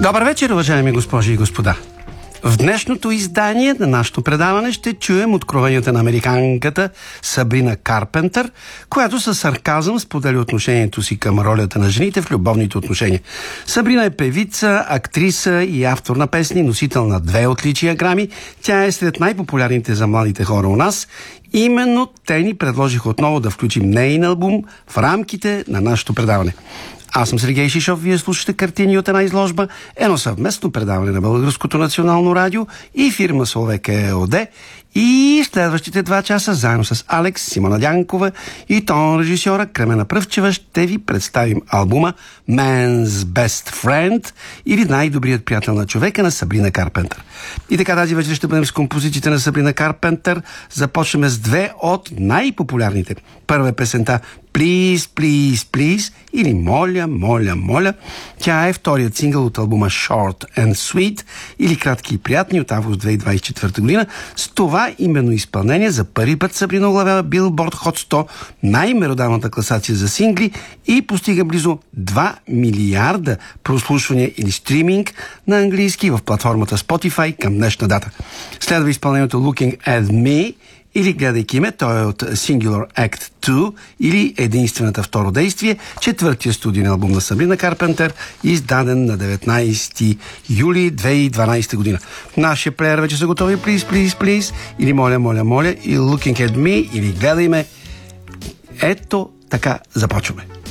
Добър вечер, уважаеми госпожи и господа. В днешното издание на нашето предаване ще чуем откровенията на американката Сабрина Карпентър, която със сарказъм споделя отношението си към ролята на жените в любовните отношения. Сабрина е певица, актриса и автор на песни, носител на 2 отличия Грами. Тя е сред най-популярните за младите хора у нас. Именно те ни предложиха отново да включим нейн албум в рамките на нашето предаване. Аз съм Сергей Шишов, вие слушате Картини от една изложба, едно съвместно предаване на Българското национално радио и фирма Соловек ЕОД. И следващите 2 часа, заедно с Алекс, Симона Дянкова и тон режисьора Кремена Пръвчева, ще ви представим албума Man's Best Friend или Най-добрият приятел на човека на Сабрина Карпентър. И така тази вечер ще бъдем с композициите на Сабрина Карпентър. Започваме с 2 от най-популярните. Първа е песента Please, Please, Please или Моля, моля, моля. Тя е вторият сингъл от албума Short and Sweet или Кратки и приятни от август 2024 година. С това именно изпълнение за първи път Сабрина оглавява Billboard Hot 100, най-меродавната класация за сингли, и постига близо 2 милиарда прослушвания или стриминг на английски в платформата Spotify към днешна дата. Следва изпълнението Looking at Me или Гледайки ме, той е от Singular Act 2 или Единствената второ действие, четвъртия студийен албум на Сабрина Карпентър, издаден на 19 юли 2012 година. Нашия плеер вече са готови. Please, please, please или Моля, моля, моля и Looking at Me или Гледай ме. Ето така започваме.